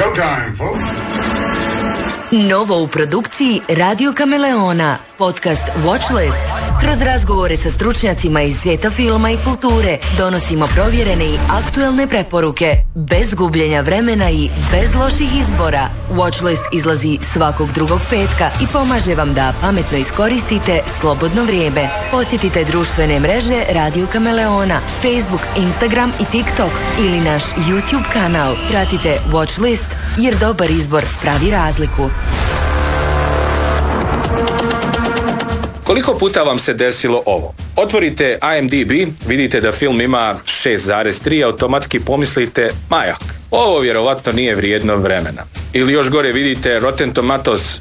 Showtime, folks. Novo u produkciji Radio Kameleona, podcast Watchlist. Kroz razgovore sa stručnjacima iz svijeta filma i kulture donosimo provjerene i aktuelne preporuke, bez gubljenja vremena i bez loših izbora. Watchlist izlazi svakog drugog petka i pomaže vam da pametno iskoristite slobodno vrijeme. Posjetite društvene mreže Radio Kameleona, Facebook, Instagram i TikTok ili naš YouTube kanal. Pratite Watchlist jer dobar izbor pravi razliku. Koliko puta vam se desilo ovo? Otvorite IMDb, vidite da film ima 6,3, automatski pomislite, majak, ovo vjerovatno nije vrijedno vremena. Ili još gore vidite Rotten Tomatoes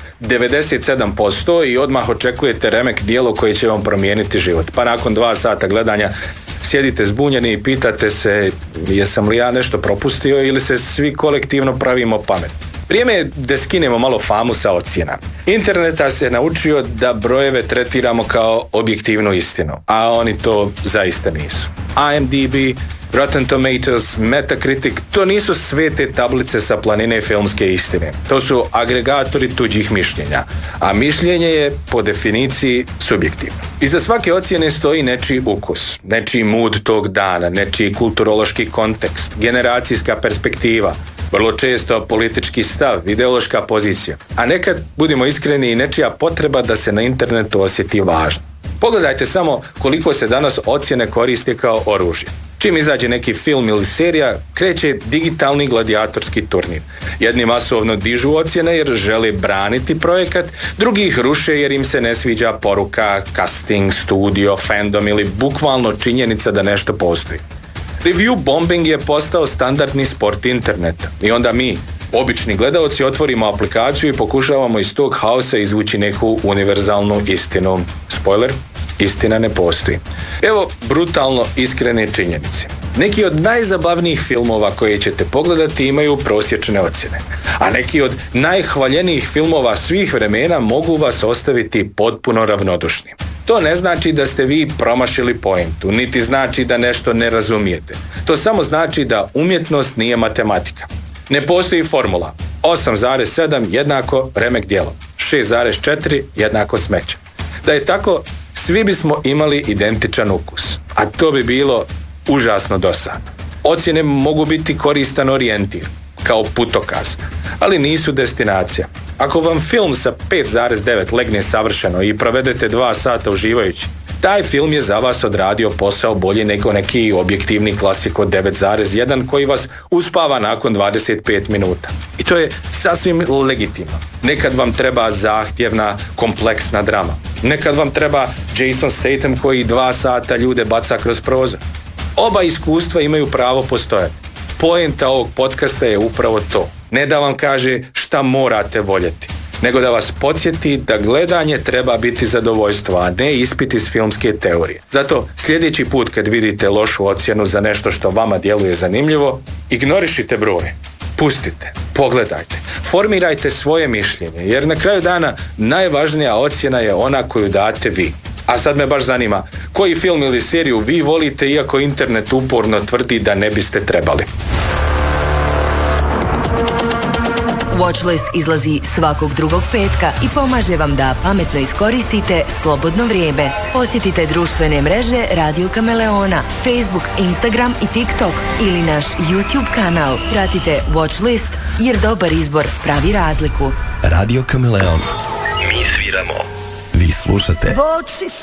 97% i odmah očekujete remek djelo koje će vam promijeniti život. Pa nakon 2 sata gledanja sjedite zbunjeni i pitate se jesam li ja nešto propustio ili se svi kolektivno pravimo pamet. Vrijeme je da skinemo malo famu sa ocjena. Interneta se naučio da brojeve tretiramo kao objektivnu istinu, a oni to zaista nisu. IMDb, Rotten Tomatoes, Metacritic, to nisu svete tablice sa planine filmske istine. To su agregatori tuđih mišljenja, a mišljenje je po definiciji subjektivno. Iza svake ocjene stoji nečiji ukus, nečiji mood tog dana, nečiji kulturološki kontekst, generacijska perspektiva, vrlo često politički stav, ideološka pozicija, a nekad, budimo iskreni, i nečija potreba da se na internetu osjeti važno. Pogledajte samo koliko se danas ocjene koriste kao oružje. Čim izađe neki film ili serija, kreće digitalni gladijatorski turnir. Jedni masovno dižu ocjene jer žele braniti projekat, drugi ih ruše jer im se ne sviđa poruka, casting, studio, fandom ili bukvalno činjenica da nešto postoji. Review bombing je postao standardni sport interneta i onda mi, obični gledaoci, otvorimo aplikaciju i pokušavamo iz tog haosa izvući neku univerzalnu istinu. Spoiler, istina ne postoji. Evo brutalno iskrene činjenice. Neki od najzabavnijih filmova koje ćete pogledati imaju prosječne ocjene, a neki od najhvaljenijih filmova svih vremena mogu vas ostaviti potpuno ravnodušnim. To ne znači da ste vi promašili pointu, niti znači da nešto ne razumijete. To samo znači da umjetnost nije matematika. Ne postoji formula. 8,7 jednako remek djelo. 6,4 jednako smeće. Da je tako, svi bismo imali identičan ukus. A to bi bilo užasno dosadno. Ocjene mogu biti koristan orijentir, kao putokaz, ali nisu destinacija. Ako vam film sa 5,9 legne savršeno i provedete 2 sata uživajući, taj film je za vas odradio posao bolje nego neki objektivni klasik od 9,1 koji vas uspava nakon 25 minuta. I to je sasvim legitimno. Nekad vam treba zahtjevna, kompleksna drama. Nekad vam treba Jason Statham koji 2 sata ljude baca kroz prozor. Oba iskustva imaju pravo postojati. Poenta ovog podcasta je upravo to. Ne da vam kaže šta morate voljeti, nego da vas podsjeti da gledanje treba biti zadovoljstvo, a ne ispit iz filmske teorije. Zato sljedeći put kad vidite lošu ocjenu za nešto što vama djeluje zanimljivo, ignorišite broj. Pustite, pogledajte, formirajte svoje mišljenje, jer na kraju dana najvažnija ocjena je ona koju date vi. A sad me baš zanima, koji film ili seriju vi volite iako internet uporno tvrdi da ne biste trebali? Watchlist izlazi svakog drugog petka i pomaže vam da pametno iskoristite slobodno vrijeme. Posjetite društvene mreže Radio Kameleona, Facebook, Instagram i TikTok ili naš YouTube kanal. Pratite Watchlist jer dobar izbor pravi razliku. Radio Kameleon. Mi sviramo. Vi slušate.